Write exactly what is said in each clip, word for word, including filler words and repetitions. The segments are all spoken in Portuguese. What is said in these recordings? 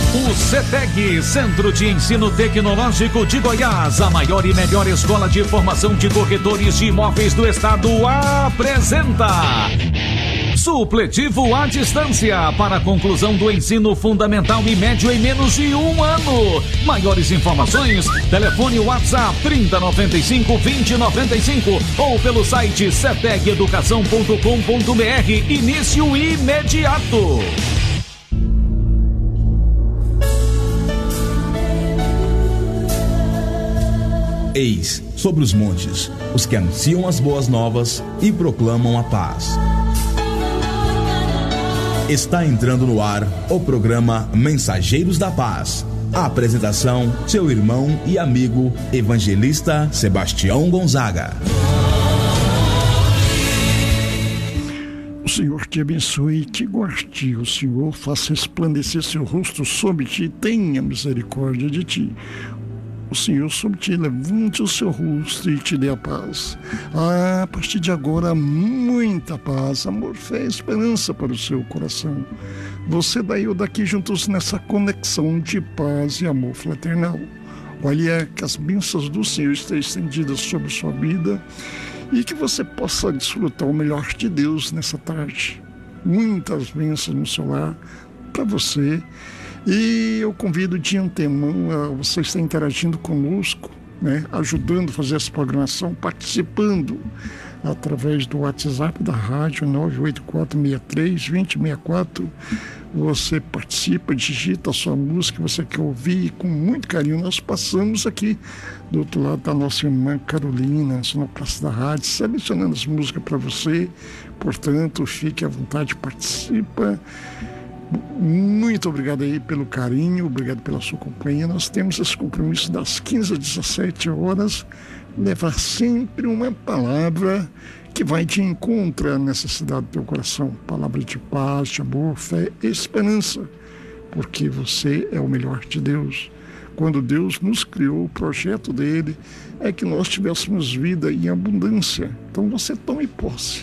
O CETEG, Centro de Ensino Tecnológico de Goiás, a maior e melhor escola de formação de corretores de imóveis do estado, apresenta Supletivo à Distância para a conclusão do ensino fundamental e médio em menos de um ano. Maiores informações, telefone WhatsApp trinta, noventa e cinco, vinte, noventa e cinco ou pelo site ceteg educação ponto com ponto br. Início imediato. Eis sobre os montes os que anunciam as boas novas e proclamam a paz. Está entrando no ar o programa Mensageiros da Paz. A apresentação, seu irmão e amigo evangelista Sebastião Gonzaga. O Senhor te abençoe e te guarde. O Senhor faça resplandecer seu rosto sobre ti e tenha misericórdia de ti. O Senhor sobre ti levante o seu rosto e te dê a paz. Ah, a partir de agora, muita paz, amor, fé e esperança para o seu coração. Você daí ou daqui juntos nessa conexão de paz e amor fraternal. Olha que as bênçãos do Senhor estejam estendidas sobre sua vida e que você possa desfrutar o melhor de Deus nessa tarde. Muitas bênçãos no seu lar para você. E eu convido de antemão a você estar interagindo conosco, né, ajudando a fazer essa programação, participando através do WhatsApp da rádio nove oito quatro seis três, dois zero seis quatro. Você participa, digita a sua música que você quer ouvir e com muito carinho nós passamos aqui do outro lado da nossa irmã Carolina, na praça da rádio, selecionando as músicas para você. Portanto, fique à vontade, participa. Muito obrigado aí pelo carinho, obrigado pela sua companhia. Nós temos esse compromisso das quinze às dezessete horas, levar sempre uma palavra que vai te encontrar a necessidade do teu coração. Palavra de paz, de amor, fé e esperança, porque você é o melhor de Deus. Quando Deus nos criou, o projeto dele é que nós tivéssemos vida em abundância. Então você tome posse,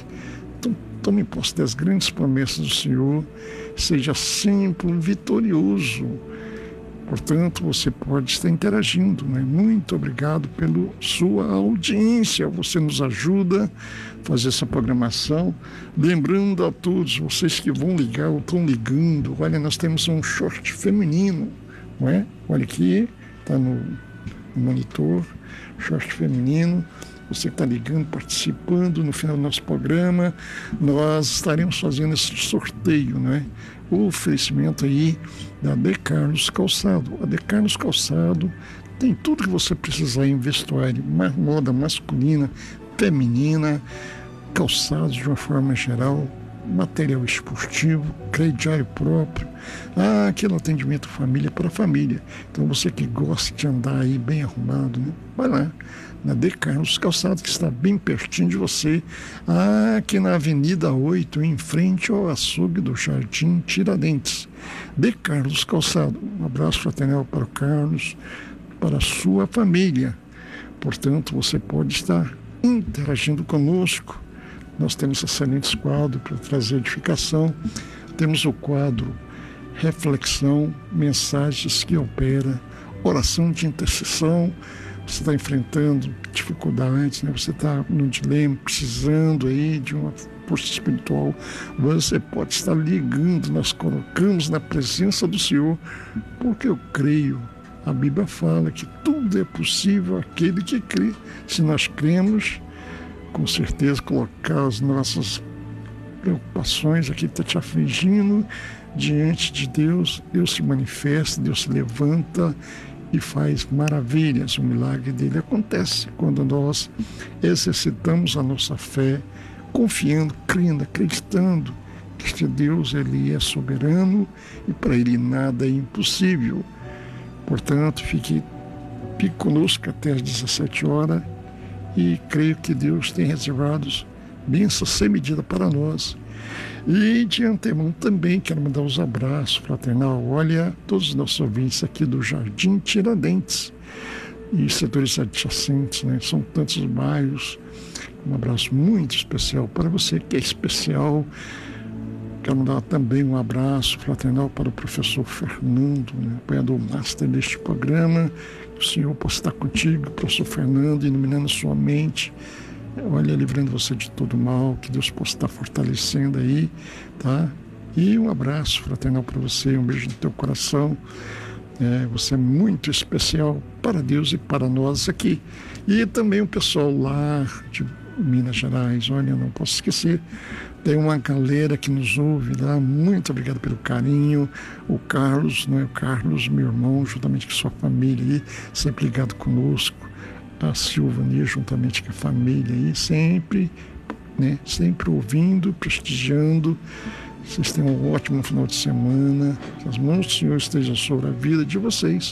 tome posse das grandes promessas do Senhor. Seja sempre um vitorioso. Portanto, você pode estar interagindo, né? Muito obrigado pela sua audiência. Você nos ajuda a fazer essa programação. Lembrando a todos, vocês que vão ligar ou estão ligando, olha, nós temos um short feminino, não é? Olha aqui, está no monitor, short feminino. Você que está ligando, participando, no final do nosso programa, nós estaremos fazendo esse sorteio, né? O oferecimento aí da De Carlos Calçado. A De Carlos Calçado tem tudo que você precisar em vestuário, moda masculina, feminina, calçados de uma forma geral, material esportivo, crediário próprio, ah, aquele atendimento família para família. Então você que gosta de andar aí bem arrumado, né? Vai lá na De Carlos Calçado, que está bem pertinho de você, ah, aqui na Avenida oito, em frente ao açougue do Jardim Tiradentes. De Carlos Calçado. Um abraço fraternal para o Carlos, para a sua família. Portanto, você pode estar interagindo conosco. Nós temos excelentes quadros para trazer edificação. Temos o quadro Reflexão, Mensagens que Opera, Oração de Intercessão. Você está enfrentando dificuldades, né? Você está num dilema, precisando aí de uma força espiritual. Você pode estar ligando, nós colocamos na presença do Senhor, porque eu creio. A Bíblia fala que tudo é possível àquele que crê. Se nós cremos, com certeza colocar as nossas preocupações, aqui está te afligindo, diante de Deus, Deus se manifesta, Deus se levanta e faz maravilhas. O milagre dele acontece quando nós exercitamos a nossa fé, confiando, crendo, acreditando que este Deus ele é soberano e para ele nada é impossível. Portanto, fique, fique conosco até às dezessete horas e creio que Deus tem reservado bênçãos sem medida para nós. E de antemão também quero mandar os abraços fraternal. Olha, todos os nossos ouvintes aqui do Jardim Tiradentes e setores adjacentes, né? São tantos bairros. Um abraço muito especial para você, que é especial Quero mandar também um abraço fraternal para o professor Fernando, né, apoiador master deste programa. Que o Senhor possa estar contigo, professor Fernando, iluminando sua mente. Olha, livrando você de todo mal, que Deus possa estar fortalecendo aí, tá? E um abraço fraternal para você, um beijo no teu coração. É, você é muito especial para Deus e para nós aqui. E também o pessoal lá de Minas Gerais, olha, não posso esquecer, tem uma galera que nos ouve lá, muito obrigado pelo carinho. O Carlos, não é o Carlos, meu irmão, juntamente com sua família aí, sempre ligado conosco. A Silvania, juntamente com a família aí, sempre, né, sempre ouvindo, prestigiando. Vocês tenham um ótimo final de semana, que as mãos do Senhor estejam sobre a vida de vocês.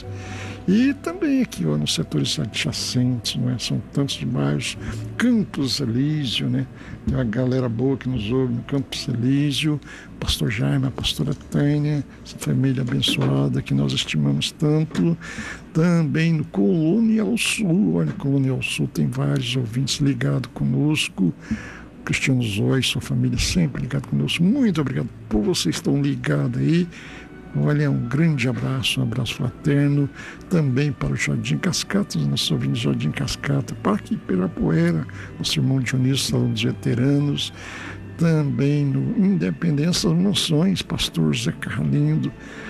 E também aqui, ó, nos setores adjacentes, não é? São tantos bairros. Campos Elísio, né? Tem uma galera boa que nos ouve no Campos Elísio. Pastor Jaime, a pastora Tânia, essa família abençoada que nós estimamos tanto. Também no Colonial Sul, olha, Colonial Sul tem vários ouvintes ligados conosco. Cristiano Zói, sua família sempre ligado conosco. Muito obrigado por vocês estão ligados aí. Olha, um grande abraço, um abraço fraterno. Também para o Jardim Cascata, os nossos ouvintes do Jardim Cascata, Parque Ibirapuera, nosso irmão Dionísio, Salão dos Veteranos. Também no Independência das Mansões, pastor Zé Carlindo,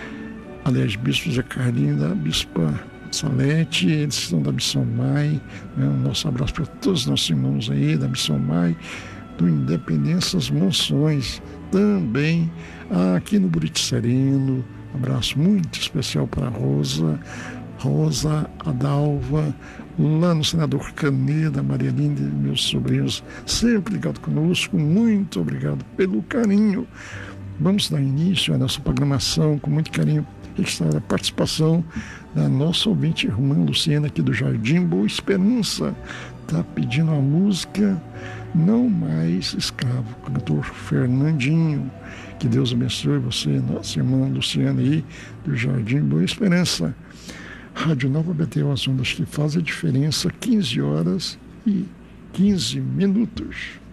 aliás, bispo Zé Carlindo, da bispa Salete, eles são da Missão Mai. Né? Um nosso abraço para todos os nossos irmãos aí da Missão Mai, do Independência das Mansões. Também aqui no Buriti Sereno, um abraço muito especial para a Rosa, Rosa Adalva, lá no Senador Caneda, Maria Linda e meus sobrinhos, sempre ligado conosco. Muito obrigado pelo carinho. Vamos dar início à nossa programação com muito carinho, registrar a participação da nossa ouvinte irmã Luciana aqui do Jardim Boa Esperança. Está pedindo a música Não Mais Escravo, cantor Fernandinho. Que Deus abençoe você, nossa irmã Luciana aí do Jardim Boa Esperança. Rádio Nova B T O, as ondas que fazem a diferença, quinze horas e quinze minutos.